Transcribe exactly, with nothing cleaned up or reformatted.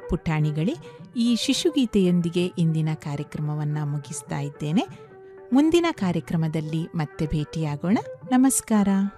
ಪುಟಾಣಿಗಳೇ, ಈ ಶಿಶುಗೀತೆಯೊಂದಿಗೆ ಇಂದಿನ ಕಾರ್ಯಕ್ರಮವನ್ನು ಮುಗಿಸ್ತಾ ಇದ್ದೇನೆ. ಮುಂದಿನ ಕಾರ್ಯಕ್ರಮದಲ್ಲಿ ಮತ್ತೆ ಭೇಟಿಯಾಗೋಣ. ನಮಸ್ಕಾರ.